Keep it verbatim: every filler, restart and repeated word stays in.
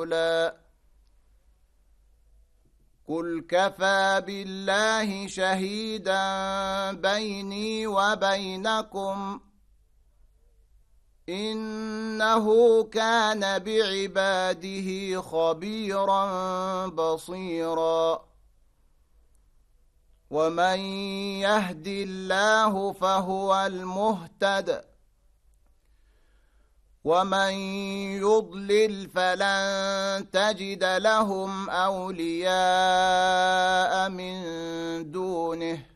رسولا قل كفى بالله شهيدا بيني وبينكم إنه كان بعباده خبيرا بصيرا ومن يهد الله فهو المهتد ومن يضلل فلن تجد لهم أولياء من دونه